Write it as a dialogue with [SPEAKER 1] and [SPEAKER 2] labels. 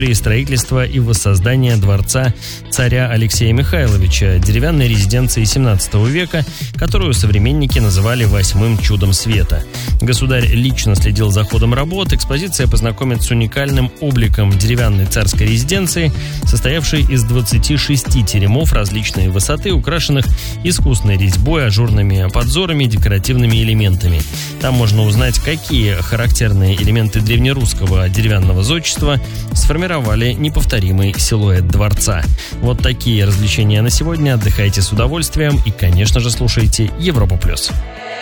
[SPEAKER 1] строительства и воссоздания дворца царя Алексея Михайловича, деревянной резиденции XVII века, которую современники называли «восьмым чудом света». Государь лично следил за ходом работ. Экспозиция познакомит с уникальным обликом деревянной царской резиденции, состоявшей из 26 теремов различной высоты, украшенных искусной резьбой, ажурными подзорами, декоративными элементами. Там можно узнать, какие характерные элементы древнерусского деревянного зодчества сформировали неповторимый силуэт дворца. Вот такие развлечения на сегодня. Отдыхайте с удовольствием и, конечно же, слушайте Европу+.